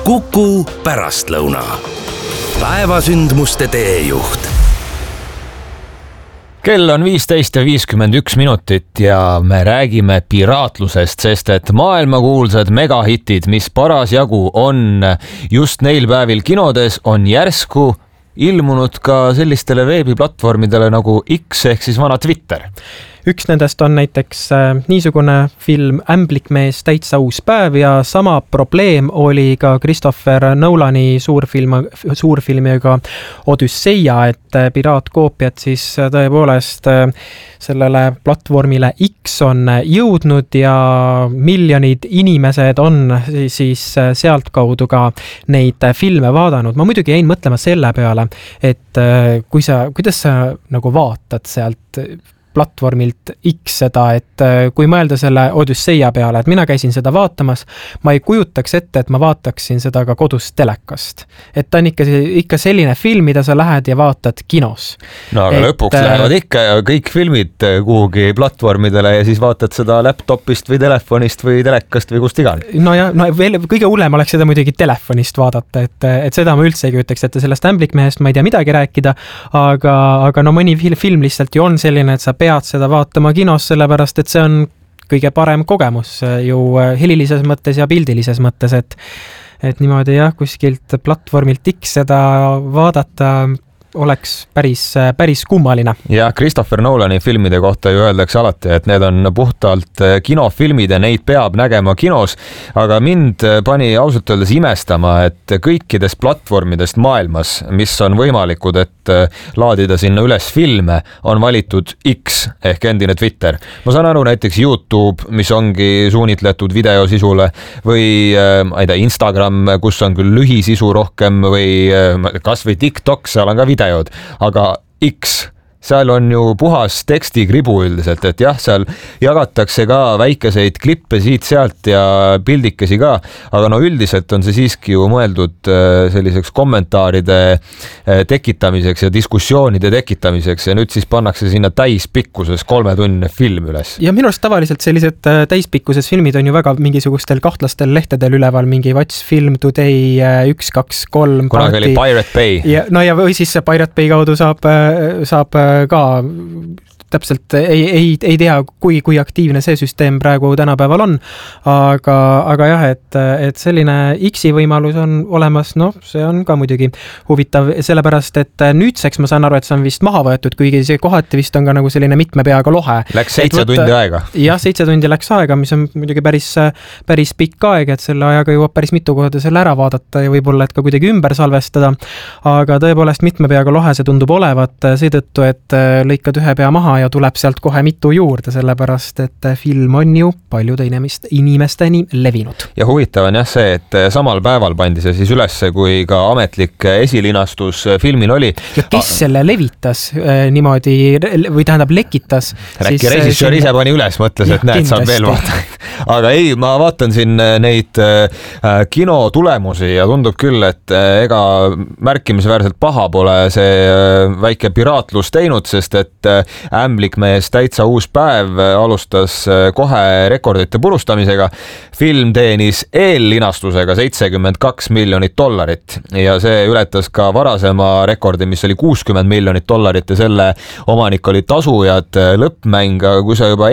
Kuku pärastlõuna. Päevasündmuste teejuht. Kell on 15:51 ja me räägime piraatlusest, sest et maailmakuulsad megahitid, mis parasjagu on just neil päevil kinodes, on järsku ilmunud ka sellistele veebiplatvormidele nagu X ehk siis vana Twitter. Üks nendest on näiteks niisugune film Ämblikmees täitsa uus päev ja sama probleem oli ka Christopher Nolani suurfilmiga Odüsseia, et piraatkoopiad siis tõepoolest sellele platvormile X on jõudnud ja miljonid inimesed on siis sealt kaudu ka neid filme vaadanud. Ma muidugi jäin mõtlema selle peale, et kuidas sa nagu vaatad sealt platvormilt X seda, et kui mõelda selle Odüsseia peale, et mina käisin seda vaatamas, ma ei kujutaks ette, et ma vaataksin seda ka kodus telekast. Et ta on ikka selline film, mida sa lähed ja vaatad kinos. No aga lõpuks lähevad ikka kõik filmid kuhugi platvormidele ja siis vaatad seda laptopist või telefonist või telekast või kust iganes. No veel kõige hullem oleks seda muidugi telefonist vaadata, et seda ma üldse ei kujutaks, et sellest Ämblikmehest ma ei tea midagi rääkida, aga no mõni film lihtsalt ju on selline, et sa pead seda vaatama kinos, sellepärast, et see on kõige parem kogemus ju helilises mõttes ja pildilises mõttes, et niimoodi jah, kuskilt platvormilt X seda vaadata oleks päris kummaline. Ja Christopher Nolani filmide kohta ju öeldakse alati, et need on puhtalt kinofilmid ja neid peab nägema kinos, aga mind pani ausalt öeldes imestama, et kõikidest platvormidest maailmas, mis on võimalikud, et laadida sinna üles filme, on valitud X ehk endine Twitter. Ma saan aru näiteks YouTube, mis ongi suunitletud videosisule või Instagram, kus on küll lühisisu rohkem või kas või TikTok, seal on ka aga X, seal on ju puhas tekstikribu üldiselt, et jah, seal jagatakse ka väikeseid klippe siit-sealt ja pildikesi ka, aga no üldiselt on see siiski ju mõeldud selliseks kommentaaride tekitamiseks ja diskussioonide tekitamiseks ja nüüd siis pannakse sinna täispikkuses 3-tunnine film üles. Ja minu arust tavaliselt sellised täispikkuses filmid on ju väga mingisugustel kahtlastel lehtedel üleval, mingi Watch Film Today 1, 2, 3 kunagi oli Pirate Bay. Ja või siis Pirate Bay kaudu saab ka täpselt ei tea, kui aktiivne see süsteem praegu tänapäeval on, aga jah, et selline X-i võimalus on olemas, no see on ka muidugi huvitav, sellepärast, et nüüdseks ma saan aru, et see on vist maha võetud, kuigi see kohati vist on ka nagu selline mitme peaga lohe. Läks 7 tundi aega. Jah, 7 tundi läks aega, mis on muidugi päris pikk aeg, et selle ajaga jõuab päris mitu kohta selle ära vaadata ja võib-olla, et ka kuidagi ümber salvestada, aga tõebolest mitme peaga lohe see tundub olevat seetõttu, et lõikad ühe pea maha ja tuleb sealt kohe mitu juurde, sellepärast, et film on ju paljude inimesteni levinud. Ja huvitav on jah see, et samal päeval pandi see siis üles, kui ka ametlik esilinastus filmil oli. Ja kes selle levitas niimoodi, või tähendab lekitas? Rääkki režissöör ise pani üles, mõtles, et näed, saab veel vaata. Aga ei, ma vaatan siin neid kino tulemusi ja tundub küll, et ega märkimisväärselt paha pole see väike piraatlus teinud, sest et Ämblikmees täitsa uus päev alustas kohe rekordite purustamisega. Film teenis eellinastusega $72 miljonit ja see ületas ka varasema rekordi, mis oli $60 miljonit ja selle omanik oli Tasujad lõppmäng, kui sa juba